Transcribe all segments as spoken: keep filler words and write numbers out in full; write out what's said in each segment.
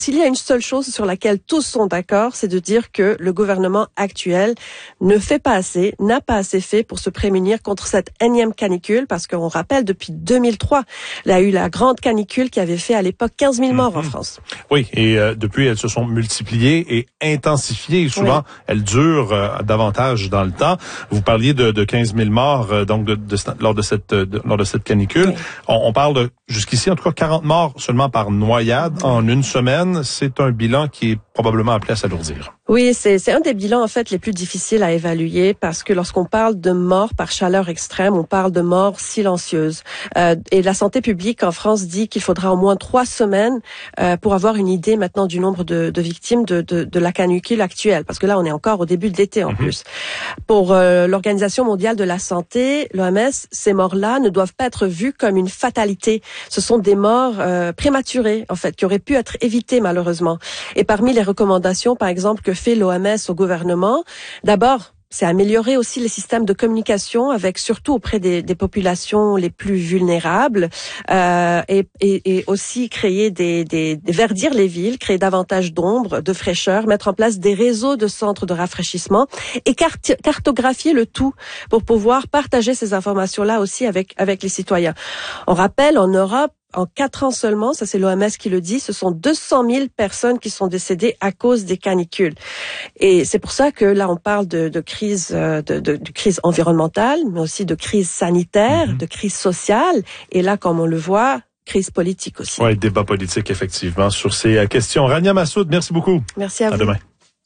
S'il y a une seule chose sur laquelle tous sont d'accord, c'est de dire que le gouvernement actuel ne fait pas assez, n'a pas assez fait pour se prémunir contre cette énième canicule, parce qu'on rappelle, depuis deux mille trois, il y a eu la grande canicule qui avait fait à l'époque quinze mille morts mmh. en France. Oui, et euh, depuis, elles se sont multipliées et intensifiées. Souvent, oui. elles durent euh, davantage dans le temps. Vous parliez de, de quinze mille morts euh, donc de, de, lors de cette de, lors de cette canicule. Oui. On, on parle de, jusqu'ici, en tout cas, quarante morts seulement par noyade oui. en une semaine. C'est un bilan qui est probablement appelé à s'alourdir. Oui, c'est, c'est un des bilans en fait les plus difficiles à évaluer, parce que lorsqu'on parle de morts par chaleur extrême, on parle de morts silencieuses. Euh, et la santé publique en France dit qu'il faudra au moins trois semaines euh, pour avoir une idée maintenant du nombre de, de victimes de, de, de la canicule actuelle, parce que là on est encore au début de l'été en mm-hmm. plus. Pour euh, l'Organisation mondiale de la santé, l'O M S, ces morts-là ne doivent pas être vues comme une fatalité. Ce sont des morts euh, prématurées en fait, qui auraient pu être évitées malheureusement. Et parmi les recommandations, par exemple, que fait l'O M S au gouvernement, d'abord, c'est améliorer aussi les systèmes de communication, avec surtout auprès des, des populations les plus vulnérables, euh, et, et, et aussi créer des, des, des verdir les villes, créer davantage d'ombre, de fraîcheur, mettre en place des réseaux de centres de rafraîchissement et cart- cartographier le tout pour pouvoir partager ces informations-là aussi avec avec les citoyens. On rappelle, en Europe, en quatre ans seulement, ça c'est l'O M S qui le dit, ce sont deux cent mille personnes qui sont décédées à cause des canicules. Et c'est pour ça que là on parle de, de crise, de, de, de crise environnementale, mais aussi de crise sanitaire, mm-hmm. de crise sociale. Et là, comme on le voit, crise politique aussi. Oui, débat politique effectivement sur ces questions. Rania Massoud, merci beaucoup. Merci à, à vous. À demain.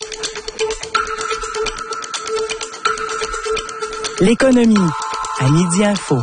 L'économie à Midi Info.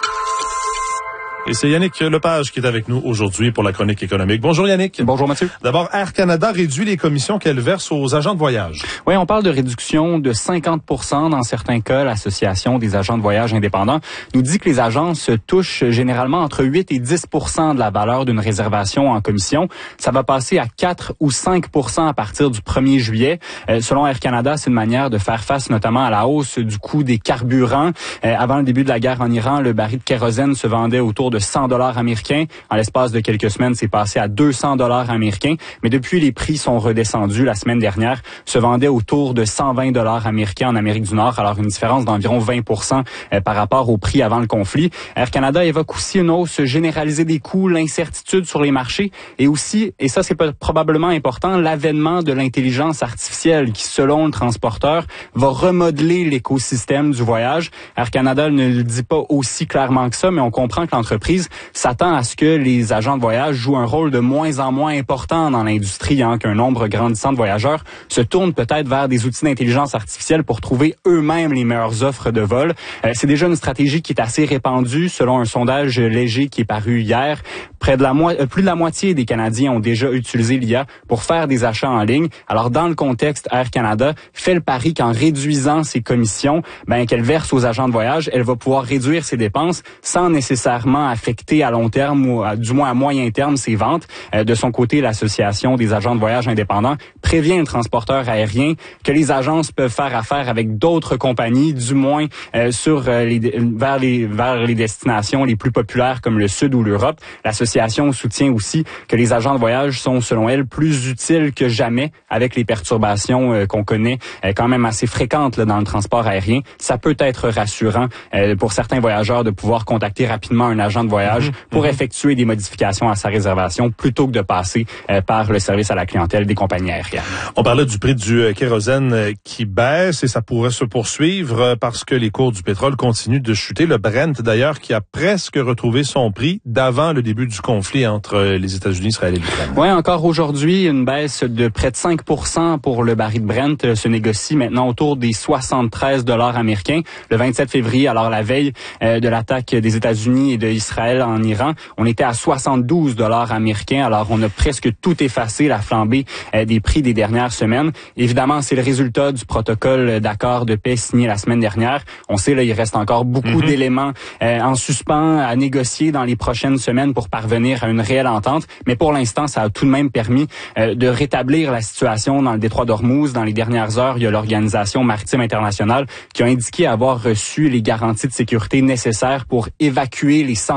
Et c'est Yannick Lepage qui est avec nous aujourd'hui pour la chronique économique. Bonjour Yannick. Bonjour Mathieu. D'abord, Air Canada réduit les commissions qu'elle verse aux agents de voyage. Oui, on parle de réduction de cinquante pour cent dans certains cas. L'Association des agents de voyage indépendants nous dit que les agences touchent généralement entre huit et dix pour cent de la valeur d'une réservation en commission. Ça va passer à quatre ou cinq pour cent à partir du premier juillet. Euh, selon Air Canada, c'est une manière de faire face notamment à la hausse du coût des carburants. Euh, avant le début de la guerre en Iran, le baril de kérosène se vendait autour de cent dollars américains. En l'espace de quelques semaines, c'est passé à deux cents dollars américains. Mais depuis, les prix sont redescendus. La semaine dernière, se vendait autour de cent vingt dollars américains en Amérique du Nord. Alors, une différence d'environ vingt pour cent par rapport au prix avant le conflit. Air Canada évoque aussi une hausse généralisée des coûts, l'incertitude sur les marchés et aussi, et ça c'est probablement important, l'avènement de l'intelligence artificielle qui, selon le transporteur, va remodeler l'écosystème du voyage. Air Canada ne le dit pas aussi clairement que ça, mais on comprend que l'entreprise s'attend à ce que les agents de voyage jouent un rôle de moins en moins important dans l'industrie, hein, qu'un nombre grandissant de voyageurs se tournent peut-être vers des outils d'intelligence artificielle pour trouver eux-mêmes les meilleures offres de vol. Euh, c'est déjà une stratégie qui est assez répandue, selon un sondage léger qui est paru hier. Près de la mo- euh, plus de la moitié des Canadiens ont déjà utilisé l'I A pour faire des achats en ligne. Alors, dans le contexte, Air Canada fait le pari qu'en réduisant ses commissions, ben, qu'elle verse aux agents de voyage, elle va pouvoir réduire ses dépenses sans nécessairement affecter à long terme ou à, du moins à moyen terme ses ventes. Euh, de son côté, l'Association des agents de voyage indépendants prévient le transporteur aérien que les agences peuvent faire affaire avec d'autres compagnies, du moins euh, sur euh, les, vers les vers les destinations les plus populaires comme le Sud ou l'Europe. L'association soutient aussi que les agents de voyage sont, selon elle, plus utiles que jamais avec les perturbations euh, qu'on connaît euh, quand même assez fréquentes là, dans le transport aérien. Ça peut être rassurant euh, pour certains voyageurs de pouvoir contacter rapidement un agent de voyage mmh, pour mmh. effectuer des modifications à sa réservation plutôt que de passer euh, par le service à la clientèle des compagnies aériennes. On parlait du prix du euh, kérosène euh, qui baisse et ça pourrait se poursuivre euh, parce que les cours du pétrole continuent de chuter. Le Brent, d'ailleurs, qui a presque retrouvé son prix d'avant le début du conflit entre euh, les États-Unis, Israël et l'Ukraine. Oui, encore aujourd'hui, une baisse de près de cinq pour cent pour le baril de Brent euh, se négocie maintenant autour des soixante-treize dollars américains. Le vingt-sept février, alors la veille euh, de l'attaque des États-Unis et de Israël en Iran, on était à soixante-douze dollars américains. Alors, on a presque tout effacé, la flambée euh, des prix des dernières semaines. Évidemment, c'est le résultat du protocole d'accord de paix signé la semaine dernière. On sait, là, il reste encore beaucoup mm-hmm. d'éléments euh, en suspens à négocier dans les prochaines semaines pour parvenir à une réelle entente. Mais pour l'instant, ça a tout de même permis euh, de rétablir la situation dans le détroit d'Ormuz. Dans les dernières heures, il y a l'Organisation maritime internationale qui a indiqué avoir reçu les garanties de sécurité nécessaires pour évacuer les centaines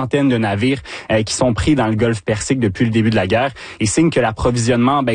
centaine de navires euh, qui sont pris dans le golfe Persique depuis le début de la guerre et signe que l'approvisionnement ben,